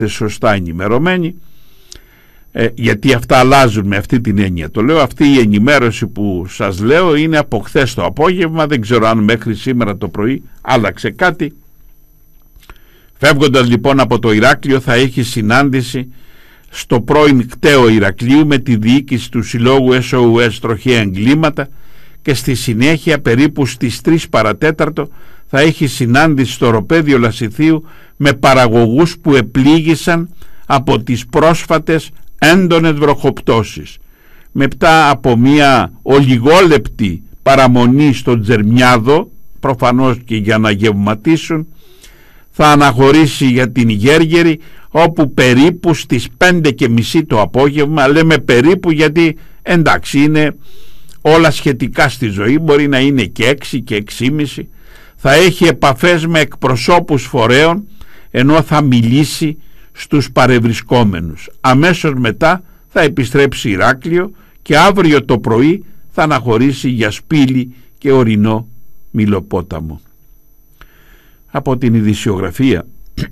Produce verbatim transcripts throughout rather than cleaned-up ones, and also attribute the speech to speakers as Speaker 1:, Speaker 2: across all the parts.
Speaker 1: σωστά ενημερωμένοι, ε, γιατί αυτά αλλάζουν με αυτή την έννοια. Το λέω, αυτή η ενημέρωση που σας λέω είναι από χθες το απόγευμα, δεν ξέρω αν μέχρι σήμερα το πρωί άλλαξε κάτι. Φεύγοντας λοιπόν από το Ηράκλειο θα έχει συνάντηση στο πρώην κτέο Ηρακλείου με τη διοίκηση του Συλλόγου ες ο ες Τροχαία Εγκλήματα και στη συνέχεια περίπου στις τρεις παρατέταρτο θα έχει συνάντηση στο Οροπέδιο Λασιθίου με παραγωγούς που επλήγησαν από τις πρόσφατες έντονες βροχοπτώσεις. Μετά από μια ολιγόλεπτη παραμονή στο Τζερμιάδο, προφανώς και για να γευματίσουν, θα αναχωρήσει για την Γέργερη, όπου περίπου στις πέντε και μισή το απόγευμα, λέμε περίπου γιατί εντάξει είναι όλα σχετικά στη ζωή, μπορεί να είναι και έξι και έξι και μισή, θα έχει επαφές με εκπροσώπους φορέων, ενώ θα μιλήσει στους παρευρισκόμενους. Αμέσως μετά θα επιστρέψει Ηράκλειο και αύριο το πρωί θα αναχωρήσει για Σπήλη και ορεινό Μιλοπόταμο. Από την ειδησιογραφία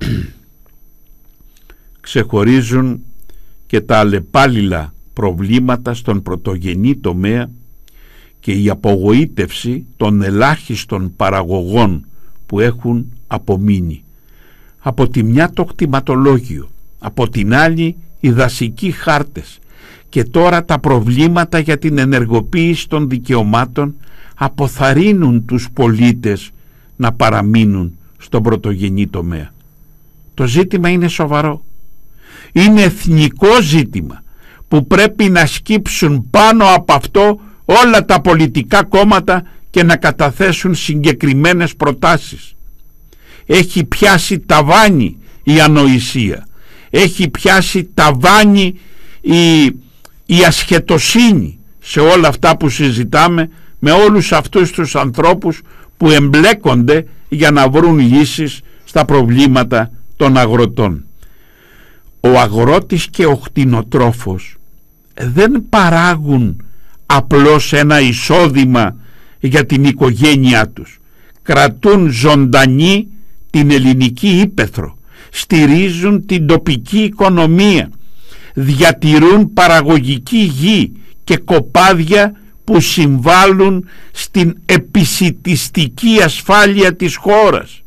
Speaker 1: ξεχωρίζουν και τα αλλεπάλληλα προβλήματα στον πρωτογενή τομέα και η απογοήτευση των ελάχιστων παραγωγών που έχουν απομείνει. Από τη μια το κτηματολόγιο, από την άλλη οι δασικοί χάρτες και τώρα τα προβλήματα για την ενεργοποίηση των δικαιωμάτων αποθαρρύνουν τους πολίτες να παραμείνουν στον πρωτογενή τομέα. Το ζήτημα είναι σοβαρό. Είναι εθνικό ζήτημα που πρέπει να σκύψουν πάνω από αυτό όλα τα πολιτικά κόμματα και να καταθέσουν συγκεκριμένες προτάσεις. Έχει πιάσει ταβάνι η ανοησία, έχει πιάσει ταβάνι η, η ασχετοσύνη σε όλα αυτά που συζητάμε με όλους αυτούς τους ανθρώπους που εμπλέκονται για να βρουν λύσεις στα προβλήματα των αγροτών. Ο αγρότης και ο κτηνοτρόφος δεν παράγουν απλώς ένα εισόδημα για την οικογένειά τους. Κρατούν ζωντανή την ελληνική ύπαιθρο, στηρίζουν την τοπική οικονομία, διατηρούν παραγωγική γη και κοπάδια που συμβάλλουν στην επισιτιστική ασφάλεια της χώρας.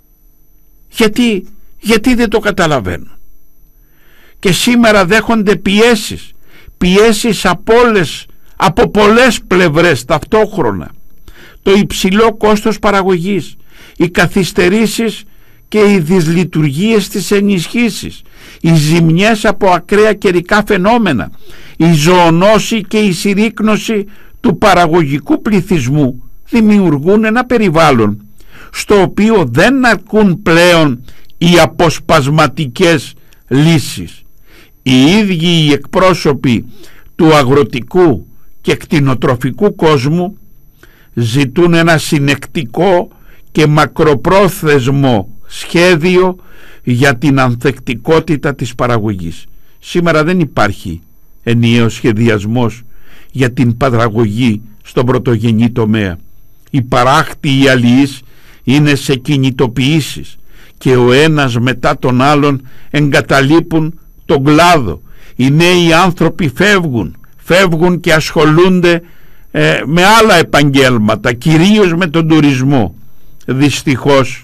Speaker 1: Γιατί, γιατί δεν το καταλαβαίνουν. Και σήμερα δέχονται πιέσεις, πιέσεις από όλες, από πολλές πλευρές ταυτόχρονα. Το υψηλό κόστος παραγωγής, οι καθυστερήσεις και οι δυσλειτουργίες της ενισχύσεις, οι ζημιές από ακραία καιρικά φαινόμενα, η ζωονόση και η συρρίκνωση του παραγωγικού πληθυσμού δημιουργούν ένα περιβάλλον στο οποίο δεν αρκούν πλέον οι αποσπασματικές λύσεις. Οι ίδιοι οι εκπρόσωποι του αγροτικού και κτηνοτροφικού κόσμου ζητούν ένα συνεκτικό και μακροπρόθεσμο σχέδιο για την ανθεκτικότητα της παραγωγής. Σήμερα δεν υπάρχει ενιαίος σχεδιασμός για την παραγωγή στον πρωτογενή τομέα. Οι παράκτιοι αλληλείς είναι σε κινητοποιήσεις και ο ένας μετά τον άλλον εγκαταλείπουν τον κλάδο. Οι νέοι άνθρωποι φεύγουν, φεύγουν και ασχολούνται ε, με άλλα επαγγέλματα, κυρίως με τον τουρισμό. Δυστυχώς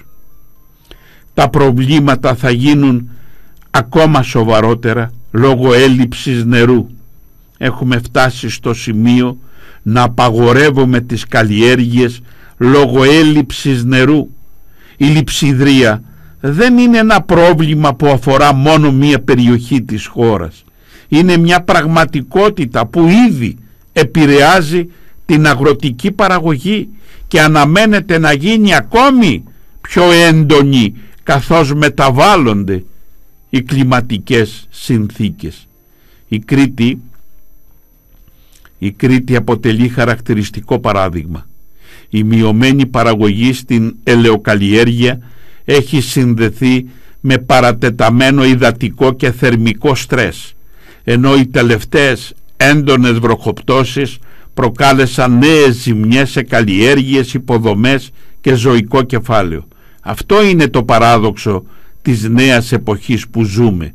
Speaker 1: τα προβλήματα θα γίνουν ακόμα σοβαρότερα λόγω έλλειψης νερού. Έχουμε φτάσει στο σημείο να απαγορεύουμε τις καλλιέργειες λόγω έλλειψης νερού. Η λειψιδρία δεν είναι ένα πρόβλημα που αφορά μόνο μία περιοχή της χώρας. Είναι μια πραγματικότητα που ήδη επηρεάζει την αγροτική παραγωγή και αναμένεται να γίνει ακόμη πιο έντονη καθώς μεταβάλλονται οι κλιματικές συνθήκες. Η Κρήτη, η Κρήτη αποτελεί χαρακτηριστικό παράδειγμα. Η μειωμένη παραγωγή στην ελαιοκαλλιέργεια έχει συνδεθεί με παρατεταμένο υδατικό και θερμικό στρες, ενώ οι τελευταίες έντονες βροχοπτώσεις προκάλεσαν νέες ζημιές σε καλλιέργειες, υποδομές και ζωικό κεφάλαιο. Αυτό είναι το παράδοξο της νέας εποχής που ζούμε.